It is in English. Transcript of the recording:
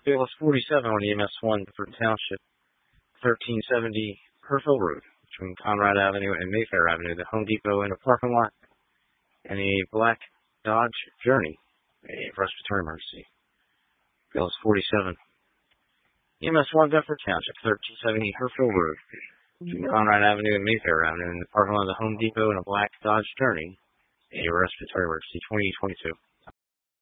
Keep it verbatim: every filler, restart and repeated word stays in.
Bayless forty-seven on E M S one for Township, thirteen seventy Herfield Road, between Conrad Avenue and Mayfair Avenue, the Home Depot in a parking lot, and a black Dodge Journey, a respiratory emergency. Bayless forty-seven. E M S one Bedford Township, thirteen seventy Herfield Road, between Conrad Avenue and Mayfair Avenue, in the parking lot of the Home Depot in a black Dodge Journey, a respiratory emergency, twenty twenty-two.